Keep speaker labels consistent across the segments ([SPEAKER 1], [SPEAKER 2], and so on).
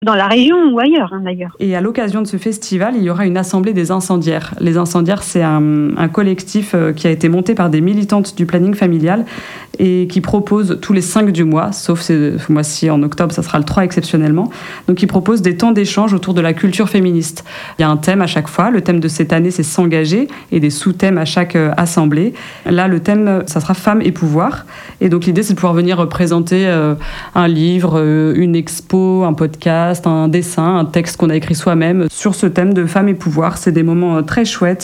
[SPEAKER 1] dans la région ou ailleurs, d'ailleurs.
[SPEAKER 2] Et à l'occasion de ce festival, il y aura une assemblée des incendiaires. Les incendiaires, c'est un collectif qui a été monté par des militantes du planning familial et qui propose tous les 5 du mois, sauf ce mois-ci en octobre, ça sera le 3 exceptionnellement. Donc, ils proposent des temps d'échange autour de la culture féministe. Il y a un thème à chaque fois. Le thème de cette année, c'est s'engager, et des sous-thèmes à chaque assemblée. Là, le thème, ça sera femmes et pouvoir. Et donc, l'idée, c'est de pouvoir venir présenter un livre, une expo, un podcast, un dessin, un texte qu'on a écrit soi-même sur ce thème de femmes et pouvoir. C'est des moments très chouettes.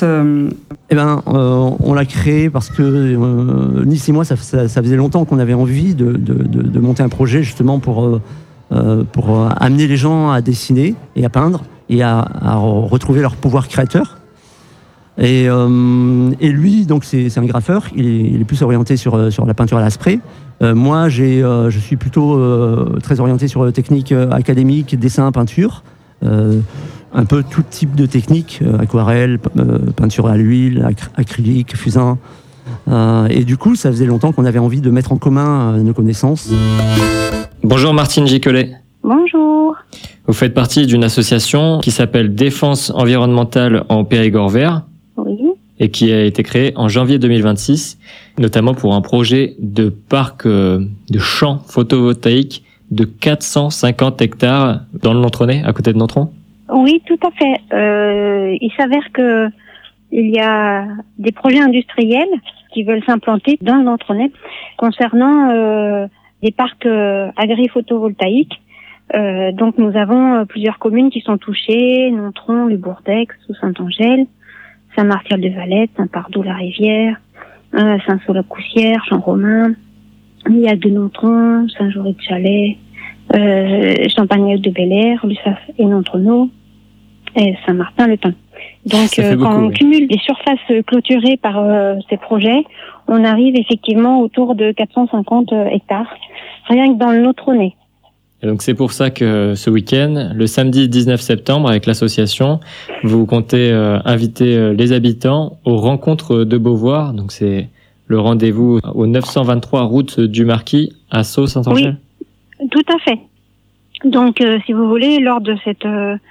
[SPEAKER 3] On l'a créé parce que Nice et moi, ça faisait longtemps qu'on avait envie de monter un projet justement pour amener les gens à dessiner et à peindre et à retrouver leur pouvoir créateur. Et lui, donc c'est un graffeur, il est plus orienté sur la peinture à la spray. Moi, je suis plutôt très orienté sur technique académique, dessin, peinture. Un peu tout type de technique, aquarelle, peinture à l'huile, acrylique, fusain. Et du coup, ça faisait longtemps qu'on avait envie de mettre en commun nos connaissances.
[SPEAKER 4] Bonjour Martine Gicolet.
[SPEAKER 1] Bonjour.
[SPEAKER 4] Vous faites partie d'une association qui s'appelle Défense environnementale en Périgord vert.
[SPEAKER 1] Oui.
[SPEAKER 4] Et qui a été créée en janvier 2026, notamment pour un projet de parc de champs photovoltaïques de 450 hectares dans le Nontronais, à côté de Nontron.
[SPEAKER 1] Oui, tout à fait. Il s'avère que il y a des projets industriels qui veulent s'implanter dans le Nontronais concernant des parcs agri-photovoltaïques. Donc nous avons plusieurs communes qui sont touchées, Nontron, le Bourdex, Saint-Angèle, Saint-Martial-de-Valette, Saint-Pardoux-la-Rivière, Saint-Saul-la-Coussière, Jean-Romain, Millac de Nontron, Saint-Jory-de-Chalais, Champagnol-de-Belair, Lussas et Nontrenault, et Saint-Martin-le-Pin. Donc quand on cumule les surfaces clôturées par ces projets, on arrive effectivement autour de 450 hectares, rien que dans le Nontronais.
[SPEAKER 4] Et donc c'est pour ça que ce week-end, le samedi 19 septembre, avec l'association, vous comptez inviter les habitants aux rencontres de Beauvoir. Donc c'est le rendez-vous au 923 route du Marquis à Sceaux-Saint-Angèle.
[SPEAKER 1] Oui, tout à fait. Donc si vous voulez, lors de cette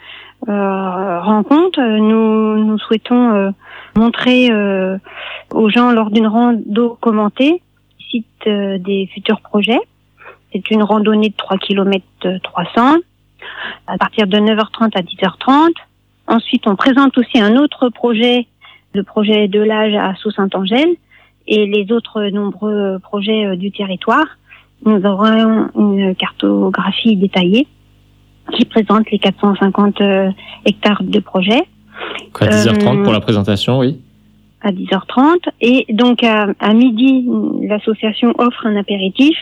[SPEAKER 1] rencontre, nous souhaitons montrer aux gens lors d'une rando commentée site des futurs projets. C'est une randonnée de 3 km 300 à partir de 9h30 à 10h30. Ensuite, on présente aussi un autre projet, le projet de l'âge à Sceaux-Saint-Angèle et les autres nombreux projets du territoire. Nous aurons une cartographie détaillée qui présente les 450 hectares de projets.
[SPEAKER 4] À 10h30 pour la présentation, oui.
[SPEAKER 1] À 10h30. Et donc à midi, l'association offre un apéritif.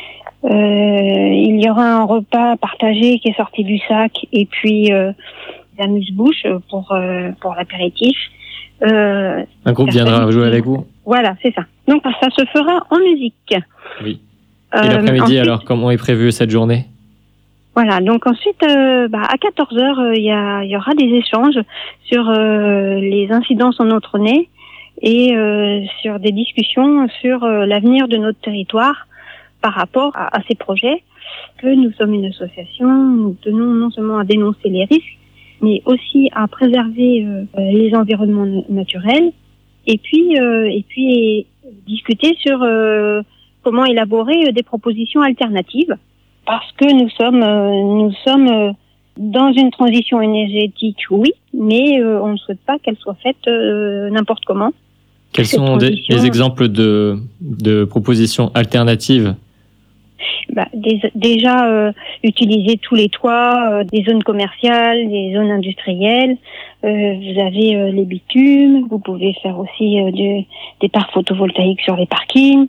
[SPEAKER 1] Il y aura un repas partagé qui est sorti du sac et puis l'amuse-bouche pour l'apéritif.
[SPEAKER 4] Un groupe viendra jouer avec vous.
[SPEAKER 1] Voilà, c'est ça. Donc ça se fera en musique.
[SPEAKER 4] Oui. Et l'après-midi, ensuite, alors, comment est prévue cette journée?
[SPEAKER 1] Voilà, donc ensuite, à 14h, il y aura des échanges sur les incidences en Nontronais et sur des discussions sur l'avenir de notre territoire par rapport à ces projets, que nous sommes une association, nous tenons non seulement à dénoncer les risques, mais aussi à préserver les environnements naturels, et puis discuter sur comment élaborer des propositions alternatives, parce que nous sommes dans une transition énergétique, oui, mais on ne souhaite pas qu'elle soit faite n'importe comment.
[SPEAKER 4] Quels sont des exemples de propositions alternatives?
[SPEAKER 1] Déjà utiliser tous les toits des zones commerciales, des zones industrielles. Vous avez les bitumes. Vous pouvez faire aussi des parcs photovoltaïques sur les parkings.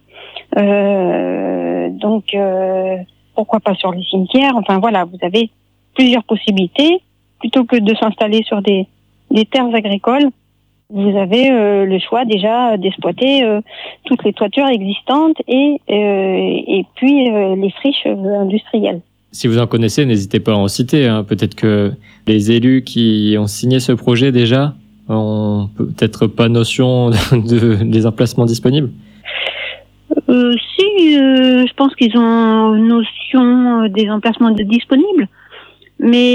[SPEAKER 1] Donc pourquoi pas sur les cimetières. Enfin voilà, vous avez plusieurs possibilités. Plutôt que de s'installer sur des terres agricoles, vous avez le choix déjà d'exploiter toutes les toitures existantes et puis les friches industrielles.
[SPEAKER 4] Si vous en connaissez, n'hésitez pas à en citer. Peut-être que les élus qui ont signé ce projet déjà ont peut-être pas notion des emplacements disponibles.
[SPEAKER 1] Je pense qu'ils ont notion des emplacements disponibles. Mais